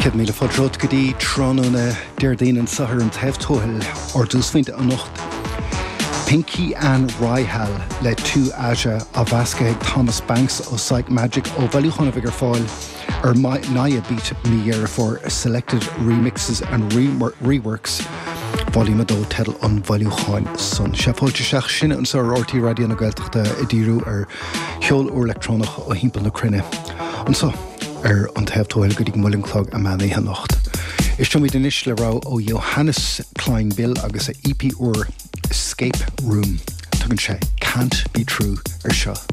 Ced míle fodród go dtí trónúna deirdaon an sahar an taobhtóil or dúsfainte an nocht. Pinky Ann Ryhall le tú aja a bhasca Thomas Banks ó Psych Magic ó bhailiúchanna bhígur fáil Naya beat me for selected remixes and reworks volume dó tedal an bhailiúcháin son. Seapáilte seach sinne an sa RT radio na Gaeltachta I dtíú cheol ó electrónach ó himpeall na Crinne. An so an taobhtóil go dtí mullingclog a manaithe nocht. Is to míid inis le rá ó Johannes Klein Bill agus a EP Escape Room. Tugann sé Can't Be True seo.